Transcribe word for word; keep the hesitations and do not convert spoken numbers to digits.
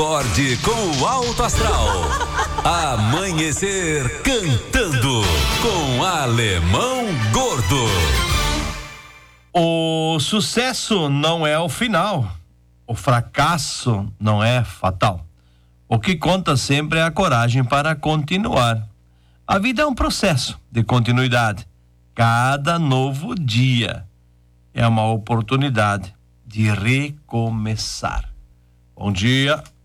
Acorde com o Alto Astral. Amanhecer cantando com Alemão Gordo. O sucesso não é o final. O fracasso não é fatal. O que conta sempre é a coragem para continuar. A vida é um processo de continuidade. Cada novo dia é uma oportunidade de recomeçar. Bom dia.